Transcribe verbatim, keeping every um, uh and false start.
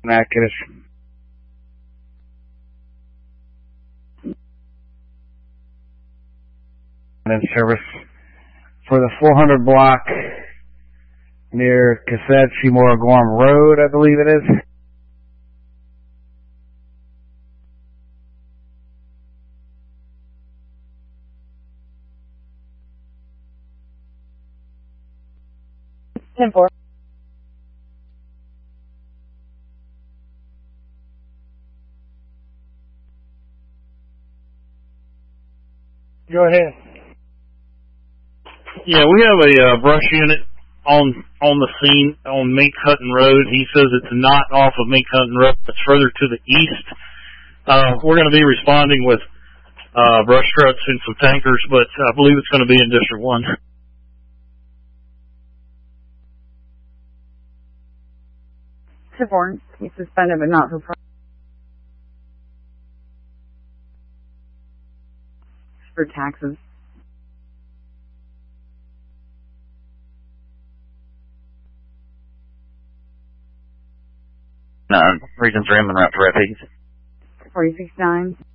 Natchitoches. In service for the four hundred block near Cassette Seymour Gorham Road, I believe it is. ten four. Go ahead. Yeah, we have a uh, brush unit on on the scene on Mink Hutton Road. He says it's not off of Mink Hutton Road. It's further to the east. Uh, we're going to be responding with uh, brush trucks and some tankers, but I believe it's going to be in District one. ten four. He's suspended but not for profit. For taxes. No, Regions Rim and route to Rapides. forty-six nine.